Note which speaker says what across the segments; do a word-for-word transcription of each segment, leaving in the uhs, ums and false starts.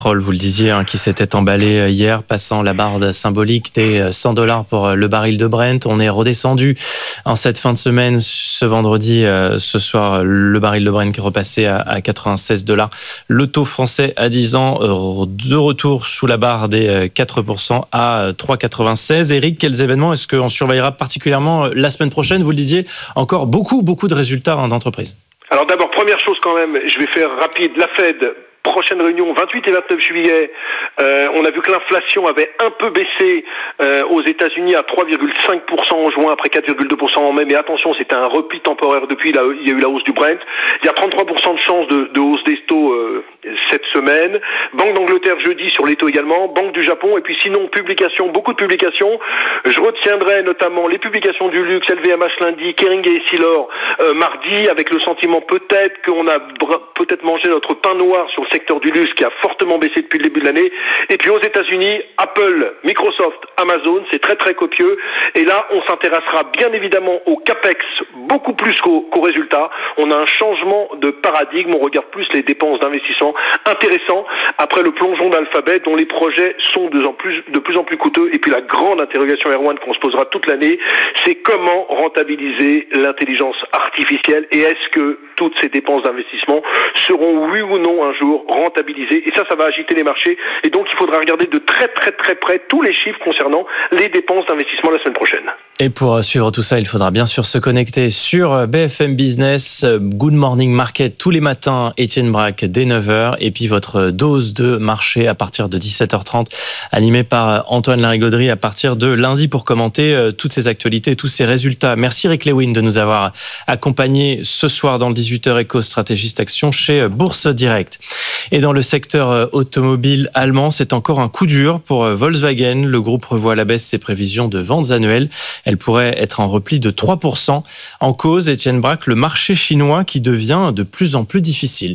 Speaker 1: Vous le disiez, hein, qui s'était emballé hier, passant la barre symbolique des cent dollars pour le baril de Brent. On est redescendu en cette fin de semaine. Ce vendredi, ce soir, le baril de Brent qui est repassé à quatre-vingt-seize dollars. Le taux français à dix ans, de retour sous la barre des quatre pour cent à trois virgule quatre-vingt-seize. Eric, quels événements est-ce qu'on surveillera particulièrement la semaine prochaine? Vous le disiez, encore beaucoup, beaucoup de résultats hein, d'entreprises.
Speaker 2: Alors d'abord, première chose quand même, je vais faire rapide, la Fed. Prochaine réunion, vingt-huit et vingt-neuf juillet, euh, on a vu que l'inflation avait un peu baissé euh, aux États-Unis à trois virgule cinq pour cent en juin, après quatre virgule deux pour cent en mai. Mais attention, c'était un repli temporaire depuis, là, il y a eu la hausse du Brent. Il y a trente-trois pour cent de chance de, de hausse des taux euh, cette semaine. Banque d'Angleterre jeudi sur les taux également, Banque du Japon, et puis sinon, publications, beaucoup de publications. Je retiendrai notamment les publications du luxe, L V M H lundi, Kering et Essilor euh, mardi, avec le sentiment peut-être qu'on a peut-être mangé notre pain noir sur le secteur du luxe qui a fortement baissé depuis le début de l'année. Et puis aux États-Unis, Apple, Microsoft, Amazon, c'est très très copieux. Et là, on s'intéressera bien évidemment au capex beaucoup plus qu'aux, qu'aux résultats. On a un changement de paradigme. On regarde plus les dépenses d'investissement. Intéressant après le plongeon d'Alphabet dont les projets sont de plus en plus, de plus en plus coûteux. Et puis la grande interrogation R un qu'on se posera toute l'année, c'est comment rentabiliser l'intelligence artificielle et est-ce que toutes ces dépenses d'investissement seront oui ou non un jour rentabilisées. Et ça, ça va agiter les marchés. Et donc, il faudra regarder de très très très près tous les chiffres concernant les dépenses d'investissement la semaine prochaine.
Speaker 1: Et pour suivre tout ça, il faudra bien sûr se connecter sur B F M Business. Good Morning Market tous les matins, Étienne Braque dès neuf heures. Et puis votre dose de marché à partir de dix-sept heures trente, animée par Antoine Larigauderie à partir de lundi pour commenter toutes ces actualités, tous ces résultats. Merci Rick Lewin de nous avoir accompagnés ce soir dans le dix-huit heures Éco, stratégiste action chez Bourse Direct. Et dans le secteur automobile allemand, c'est encore un coup dur pour Volkswagen. Le groupe revoit à la baisse ses prévisions de ventes annuelles. Elle pourrait être en repli de trois pour cent. En cause, Étienne Braque, le marché chinois qui devient de plus en plus difficile.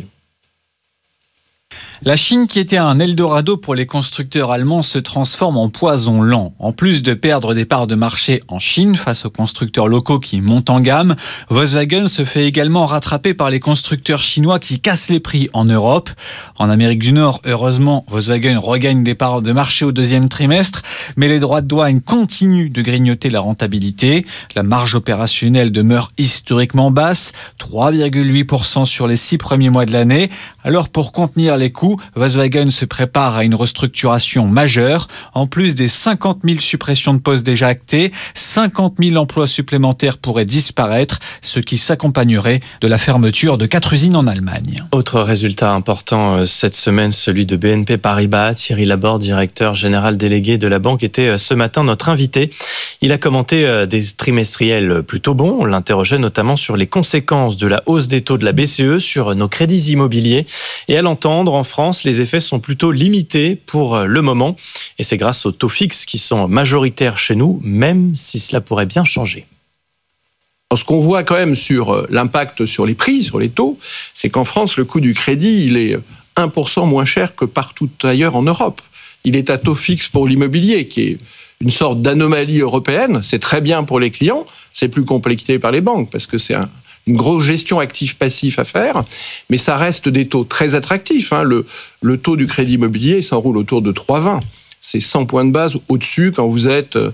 Speaker 3: La Chine, qui était un Eldorado pour les constructeurs allemands, se transforme en poison lent. En plus de perdre des parts de marché en Chine face aux constructeurs locaux qui montent en gamme, Volkswagen se fait également rattraper par les constructeurs chinois qui cassent les prix en Europe. En Amérique du Nord, heureusement, Volkswagen regagne des parts de marché au deuxième trimestre, mais les droits de douane continuent de grignoter la rentabilité. La marge opérationnelle demeure historiquement basse, trois virgule huit pour cent sur les six premiers mois de l'année. Alors pour contenir les coûts, Volkswagen se prépare à une restructuration majeure. En plus des cinquante mille suppressions de postes déjà actées, cinquante mille emplois supplémentaires pourraient disparaître, ce qui s'accompagnerait de la fermeture de quatre usines en Allemagne.
Speaker 1: Autre résultat important cette semaine, celui de B N P Paribas. Thierry Laborde, directeur général délégué de la banque, était ce matin notre invité. Il a commenté des trimestriels plutôt bons. On l'interrogeait notamment sur les conséquences de la hausse des taux de la B C E sur nos crédits immobiliers. Et à l'entendre, en France, les effets sont plutôt limités pour le moment. Et c'est grâce aux taux fixes qui sont majoritaires chez nous, même si cela pourrait bien changer.
Speaker 4: Ce qu'on voit quand même sur l'impact sur les prix, sur les taux, c'est qu'en France, le coût du crédit, il est un pour cent moins cher que partout ailleurs en Europe. Il est à taux fixe pour l'immobilier, qui est une sorte d'anomalie européenne. C'est très bien pour les clients, c'est plus compliqué par les banques, parce que c'est un... une grosse gestion actif-passif à faire, mais ça reste des taux très attractifs. Hein. Le, le taux du crédit immobilier s'enroule autour de trois virgule vingt. C'est cent points de base au-dessus quand vous êtes euh,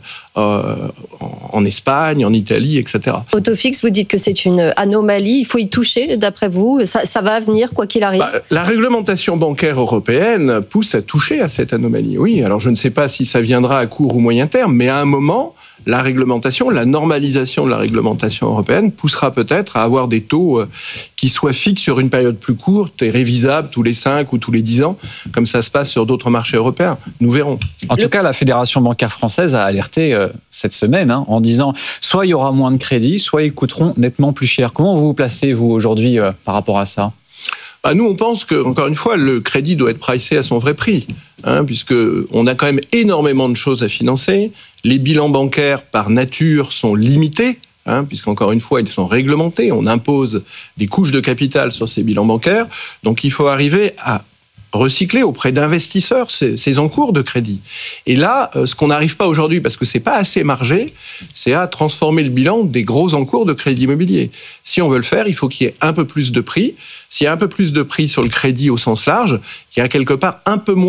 Speaker 4: en Espagne, en Italie, et cetera.
Speaker 5: Au taux fixe, vous dites que c'est une anomalie. Il faut y toucher, d'après vous. Ça, ça va venir, quoi qu'il arrive.
Speaker 4: Bah, la réglementation bancaire européenne pousse à toucher à cette anomalie. Oui, alors je ne sais pas si ça viendra à court ou moyen terme, mais à un moment, la réglementation, la normalisation de la réglementation européenne poussera peut-être à avoir des taux qui soient fixes sur une période plus courte et révisables tous les cinq ou tous les dix ans, comme ça se passe sur d'autres marchés européens. Nous verrons.
Speaker 3: En tout cas, la Fédération bancaire française a alerté euh, cette semaine hein, en disant soit il y aura moins de crédits, soit ils coûteront nettement plus cher. Comment vous vous placez, vous, aujourd'hui, euh, par rapport à ça ?
Speaker 4: Bah nous, on pense que, encore une fois, le crédit doit être pricé à son vrai prix, hein, puisque on a quand même énormément de choses à financer. Les bilans bancaires, par nature, sont limités, hein, puisqu'encore une fois, ils sont réglementés. On impose des couches de capital sur ces bilans bancaires. Donc, il faut arriver à recycler auprès d'investisseurs ces, ces encours de crédit. Et là, ce qu'on n'arrive pas aujourd'hui, parce que c'est pas assez margé, c'est à transformer le bilan des gros encours de crédit immobilier. Si on veut le faire, il faut qu'il y ait un peu plus de prix. S'il y a un peu plus de prix sur le crédit au sens large, il y a quelque part un peu moins